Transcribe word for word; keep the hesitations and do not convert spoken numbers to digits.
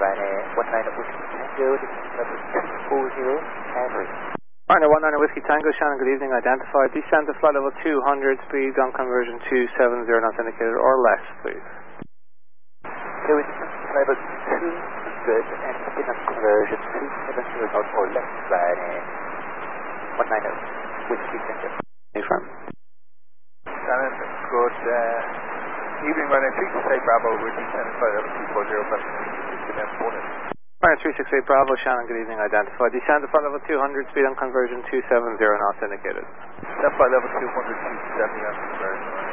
right, uh, one nine Whiskey Tango, level two four zero, Avery. Alright, one nine Whiskey Tango, Shannon, good evening, identified. Descend to flight level two hundred, speed on conversion two seven zero knots indicated or less, please. So it's level two hundred and speed on conversion two seven zero knots or less, right, uh, one nine Whiskey Tango. Hey, from? Shannon, good uh, evening, running three six eight Bravo, we're descending flight level two four zero, but good morning. Alright, three six eight Bravo, Shannon, good evening, identified. Descend to flight level two hundred, speed on conversion two seven zero knots indicated. Descend flight level two hundred, two seventy on conversion.